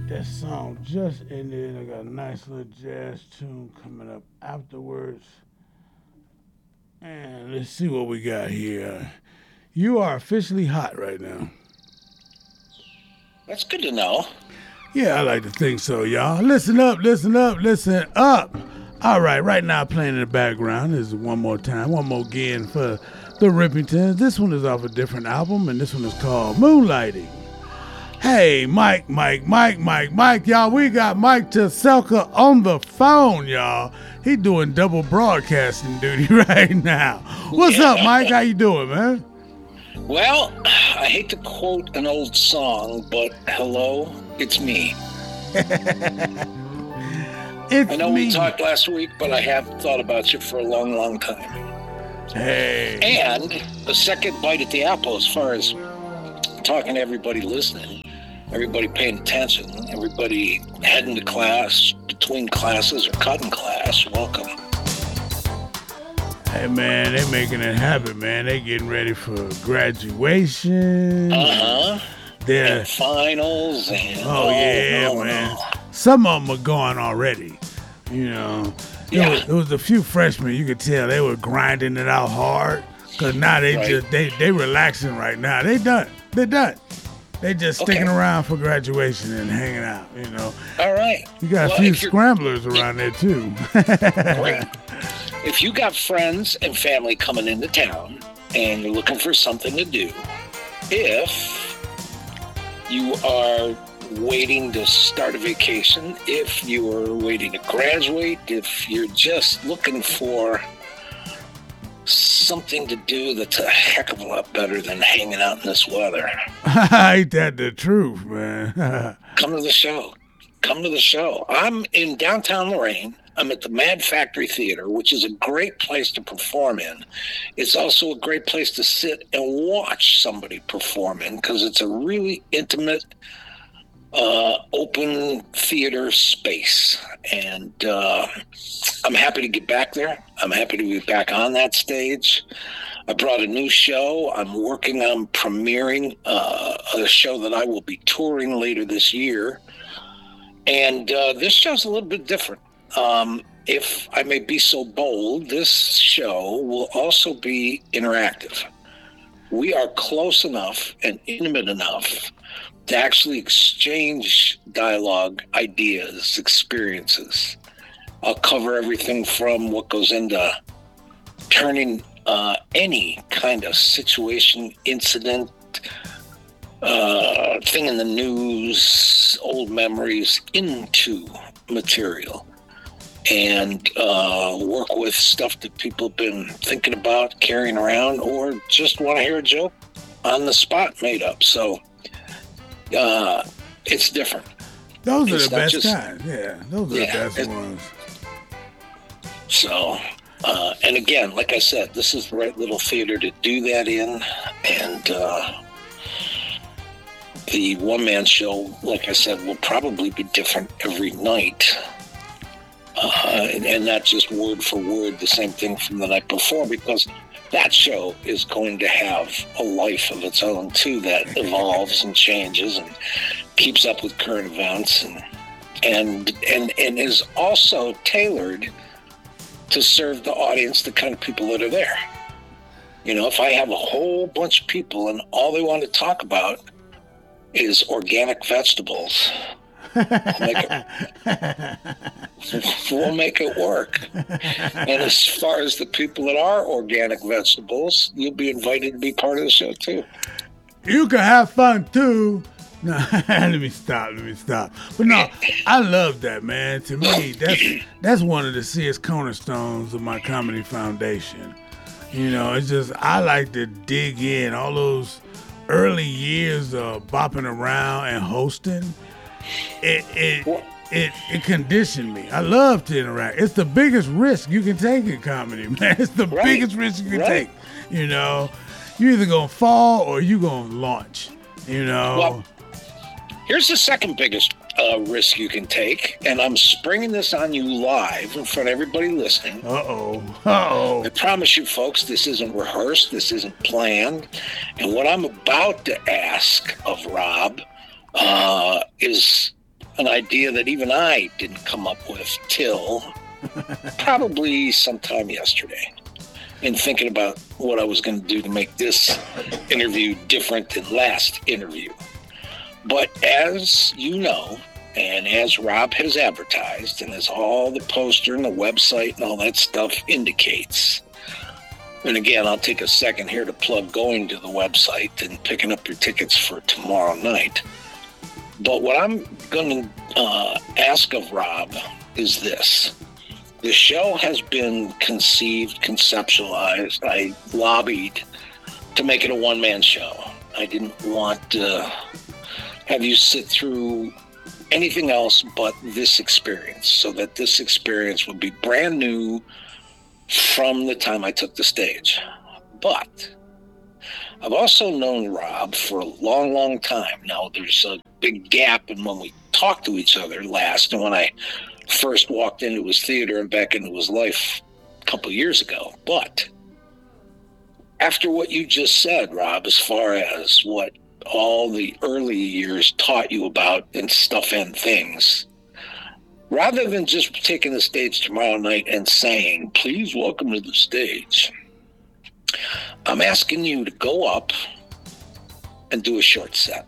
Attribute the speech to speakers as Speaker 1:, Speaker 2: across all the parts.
Speaker 1: That song just ended. I got a nice little jazz tune coming up afterwards. And let's see what we got here. You are officially hot right now.
Speaker 2: That's good to know.
Speaker 1: Yeah, I like to think so, y'all. Listen up, listen up, listen up. All right now playing in the background is one more time, one more again for the Rippingtons. This one is off a different album, and this one is called Moonlighting. Hey, Mike, y'all. We got Mike Taselka on the phone, y'all. He doing double broadcasting duty right now. What's up, Mike? How you doing, man?
Speaker 2: Well, I hate to quote an old song, but hello, it's me. I know we talked last week, but I have thought about you for a long, long time.
Speaker 1: Hey.
Speaker 2: And a second bite at the apple as far as talking to everybody listening, everybody paying attention, everybody heading to class, between classes or cutting class. Welcome.
Speaker 1: Hey, man, they making it happen, man. They getting ready for graduation.
Speaker 2: They're and finals. And,
Speaker 1: man. Some of them are gone already. You know, it was a few freshmen. You could tell they were grinding it out hard. Cause now they relaxing right now. They're done. They just sticking around for graduation and hanging out. You know.
Speaker 2: All right.
Speaker 1: You got a few scramblers around there too.
Speaker 2: Great. If you got friends and family coming into town and you're looking for something to do, if you are waiting to start a vacation, if you're waiting to graduate, if you're just looking for something to do that's a heck of a lot better than hanging out in this weather.
Speaker 1: Ain't that the truth, man?
Speaker 2: Come to the show. Come to the show. I'm in downtown Lorain. I'm at the Mad Factory Theater, which is a great place to perform in. It's also a great place to sit and watch somebody perform in because it's a really intimate, open theater space. And I'm happy to get back there. I'm happy to be back on that stage. I brought a new show. I'm working on premiering a show that I will be touring later this year. And this show's a little bit different. If I may be so bold, this show will also be interactive. We are close enough and intimate enough to actually exchange dialogue, ideas, experiences. I'll cover everything from what goes into turning any kind of situation, incident, thing in the news, old memories into material. And work with stuff that people have been thinking about carrying around or just want to hear a joke on the spot made up. So it's different.
Speaker 1: Those are the best kinds. Yeah, those are the best ones.
Speaker 2: So, and again, like I said, this is the right little theater to do that in. And the one-man show, like I said, will probably be different every night. And not just word for word the same thing from the night before, because that show is going to have a life of its own too that evolves and changes and keeps up with current events and is also tailored to serve the audience, the kind of people that are there. You know, if I have a whole bunch of people and all they want to talk about is organic vegetables, we'll make it work. And as far as the people that are organic vegetables, you'll be invited to be part of the show too.
Speaker 1: You can have fun too. No, let me stop. But no, I love that, man. To me, that's one of the serious cornerstones of my comedy foundation. You know, it's just I like to dig in all those early years of bopping around and hosting. It conditioned me. I love to interact. It's the biggest risk you can take in comedy, man. It's the biggest risk you can take. You know, you either gonna fall or you gonna launch. You know.
Speaker 2: Well, here's the second biggest risk you can take, and I'm springing this on you live in front of everybody listening.
Speaker 1: Uh-oh.
Speaker 2: I promise you, folks, this isn't rehearsed. This isn't planned. And what I'm about to ask of Rob is an idea that even I didn't come up with till probably sometime yesterday, in thinking about what I was going to do to make this interview different than last interview. But as you know, and as Rob has advertised, and as all the poster and the website and all that stuff indicates, and again, I'll take a second here to plug going to the website and picking up your tickets for tomorrow night. But what I'm going to ask of Rob is this. The show has been conceptualized. I lobbied to make it a one-man show. I didn't want to have you sit through anything else but this experience, so that this experience would be brand new from the time I took the stage. But I've also known Rob for a long, long time. Now, there's a big gap in when we talked to each other last and when I first walked into his theater and back into his life a couple of years ago. But after what you just said, Rob, as far as what all the early years taught you about and stuff and things, rather than just taking the stage tomorrow night and saying, please welcome to the stage, I'm asking you to go up and do a short set.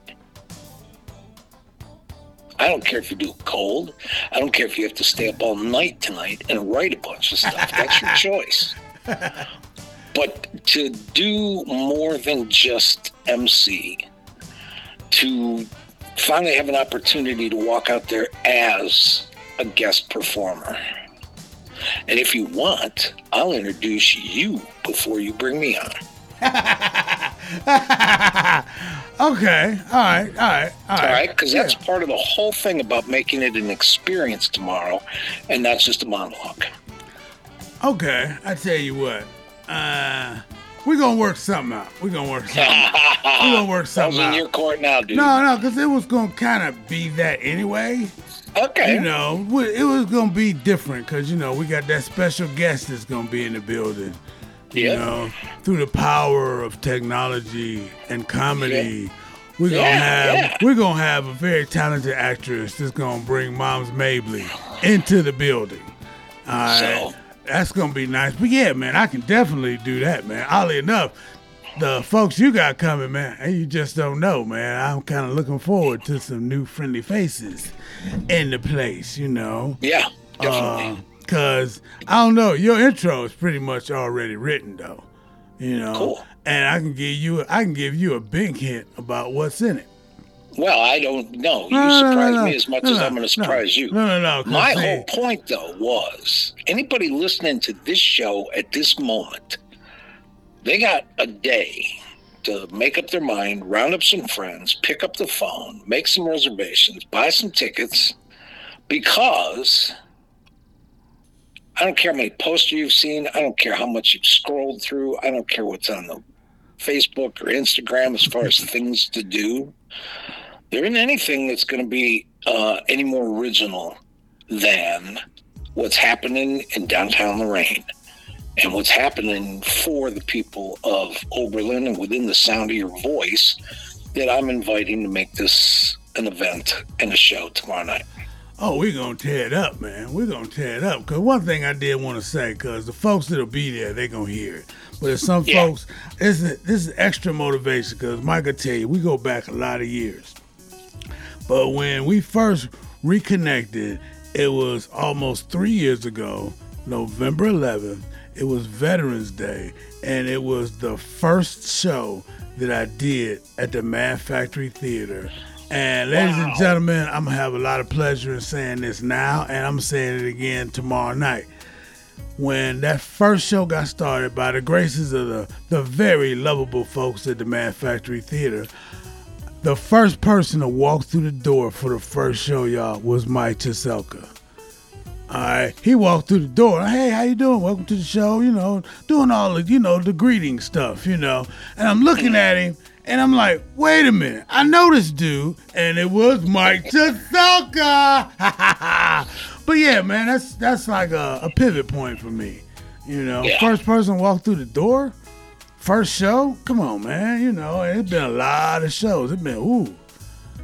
Speaker 2: I don't care if you do it cold. I don't care if you have to stay up all night tonight and write a bunch of stuff. That's your choice. But to do more than just MC, to finally have an opportunity to walk out there as a guest performer. And if you want, I'll introduce you before you bring me on.
Speaker 1: Okay. All right.
Speaker 2: Because that's part of the whole thing about making it an experience tomorrow and not just a monologue.
Speaker 1: Okay. I tell you what. We're going to work something out. We're going to work something out.
Speaker 2: That was in your court now, dude.
Speaker 1: No, because it was going to kind of be that anyway.
Speaker 2: Okay.
Speaker 1: You know, it was going to be different because, you know, we got that special guest that's going to be in the building. You know, through the power of technology and comedy, we're gonna have a very talented actress that's gonna bring Moms Mabley into the building. All right, so that's gonna be nice. But yeah, man, I can definitely do that, man. Oddly enough, the folks you got coming, man, and you just don't know, man. I'm kind of looking forward to some new friendly faces in the place. You know.
Speaker 2: Yeah, definitely.
Speaker 1: Because, I don't know, your intro is pretty much already written, though. You know?
Speaker 2: Cool.
Speaker 1: And I can give you a big hint about what's in it.
Speaker 2: Well, I don't know. You surprised me as much as I'm going to surprise you.
Speaker 1: No.
Speaker 2: My whole point, though, was anybody listening to this show at this moment, they got a day to make up their mind, round up some friends, pick up the phone, make some reservations, buy some tickets, because I don't care how many posters you've seen. I don't care how much you've scrolled through. I don't care what's on the Facebook or Instagram as far as things to do. There isn't anything that's going to be any more original than what's happening in downtown Lorain and what's happening for the people of Oberlin and within the sound of your voice that I'm inviting to make this an event and a show tomorrow night.
Speaker 1: Oh, we're going to tear it up, man. We're going to tear it up. Because one thing I did want to say, because the folks that'll be there, they're going to hear it. But there's some folks, this is extra motivation, because Mike will tell you, we go back a lot of years. But when we first reconnected, it was almost 3 years ago, November 11th. It was Veterans Day, and it was the first show that I did at the Mad Factory Theater. And ladies and gentlemen, I'm going to have a lot of pleasure in saying this now, and I'm saying it again tomorrow night. When that first show got started, by the graces of the very lovable folks at the Mad Factory Theater, the first person to walk through the door for the first show, y'all, was Mike Chiselka. All right, he walked through the door. Hey, how you doing? Welcome to the show. You know, doing all the, the greeting stuff, And I'm looking at him. And I'm like, wait a minute, I know this dude, and it was Mike Chiselka. But yeah, man, that's like a pivot point for me. First person walked through the door, first show. Come on, man. It's been a lot of shows. It's been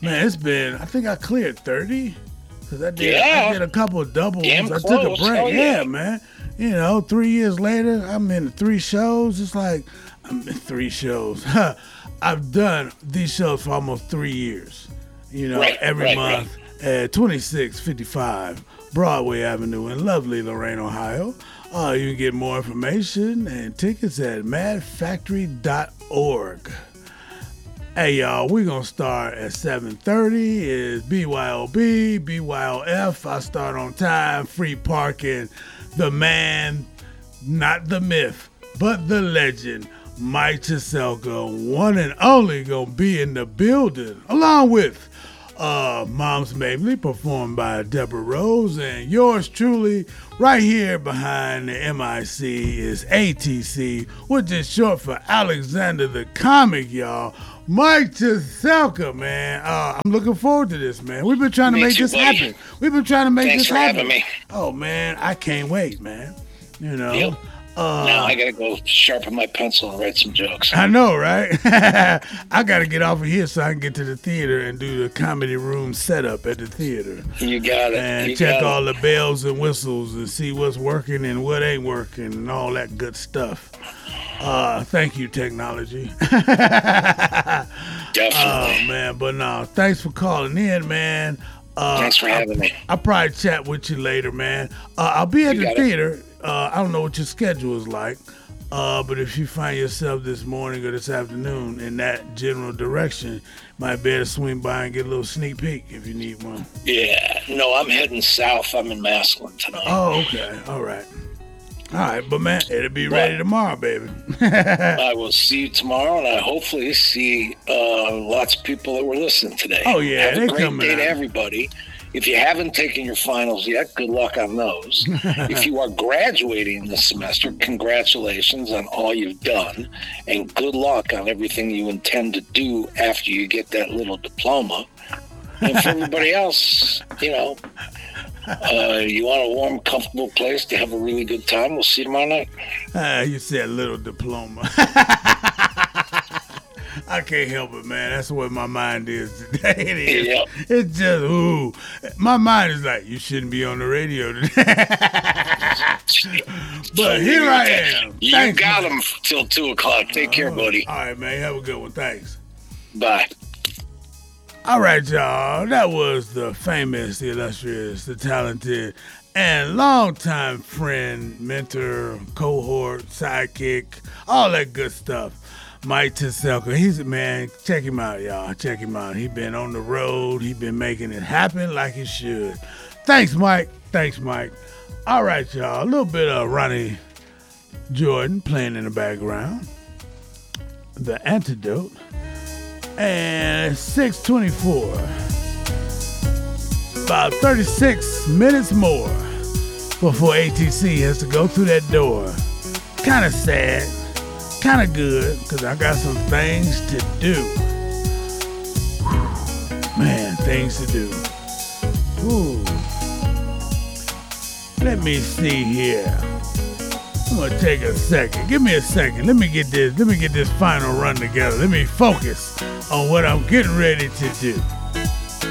Speaker 1: Man, it's been, I think I cleared 30. Because I did a couple of doubles.
Speaker 2: Damn
Speaker 1: I
Speaker 2: close.
Speaker 1: took a break.
Speaker 2: Hell yeah.
Speaker 1: Yeah, man. 3 years later, I'm in 3 shows. It's like, I'm in 3 shows. I've done these shows for almost 3 years. Every month at 2655 Broadway Avenue in lovely Lorain, Ohio. You can get more information and tickets at madfactory.org. Hey, y'all, we're going to start at 7:30. It's BYOB, BYOF. I start on time, free parking. The man, not the myth, but the legend, Mike Chiselka, one and only, going to be in the building, along with Moms Mabley, performed by Deborah Rose, and yours truly, right here behind the MIC, is ATC, which is short for Alexander the Comic, y'all. Mike Chiselka, man. I'm looking forward to this, man. We've been trying to make this happen. We've been trying to make
Speaker 2: Thanks
Speaker 1: this
Speaker 2: for
Speaker 1: happen.
Speaker 2: having me.
Speaker 1: Oh, man, I can't wait, man.
Speaker 2: Yep. Now I got to go sharpen my pencil and write some jokes.
Speaker 1: I know, right? I got to get off of here so I can get to the theater and do the comedy room setup at the theater.
Speaker 2: You got it.
Speaker 1: And check all the bells and whistles and see what's working and what ain't working and all that good stuff. Thank you, technology.
Speaker 2: Definitely.
Speaker 1: Oh, man. But no, thanks for calling in, man.
Speaker 2: Thanks for having me.
Speaker 1: I'll probably chat with you later, man. I'll be at the theater. I don't know what your schedule is like, but if you find yourself this morning or this afternoon in that general direction, might be able to swing by and get a little sneak peek if you need one.
Speaker 2: Yeah. No, I'm heading south. I'm in Massillon tonight.
Speaker 1: Oh, okay. All right. All right, but man, it'll be ready tomorrow, baby.
Speaker 2: I will see you tomorrow, and I hopefully see lots of people that were listening today.
Speaker 1: Oh, yeah.
Speaker 2: Have a great day to everybody. If you haven't taken your finals yet, good luck on those. If you are graduating this semester, congratulations on all you've done, and good luck on everything you intend to do after you get that little diploma. And for everybody else, you want a warm, comfortable place to have a really good time. We'll see you tomorrow night.
Speaker 1: You said little diploma. I can't help it, man. That's what my mind is today. It is. Yep. It's just, ooh. My mind is like, you shouldn't be on the radio today. But here I am.
Speaker 2: You
Speaker 1: Thanks,
Speaker 2: got them till 2 o'clock. Take care, buddy.
Speaker 1: All right, man. Have a good one. Thanks.
Speaker 2: Bye.
Speaker 1: All right, y'all. That was the famous, the illustrious, the talented, and longtime friend, mentor, cohort, sidekick, all that good stuff. Mike Chiselka. He's a man. Check him out, y'all. Check him out. He been on the road. He been making it happen like it should. Thanks, Mike. Thanks, Mike. All right, y'all. A little bit of Ronnie Jordan playing in the background. The Antidote. And 6:24. About 36 minutes more before ATC has to go through that door. Kind of sad. Kind of good, because I got some things to do. Man, things to do. Ooh. Let me see here. I'm going to take a second. Give me a second. Let me get this final run together. Let me focus on what I'm getting ready to do.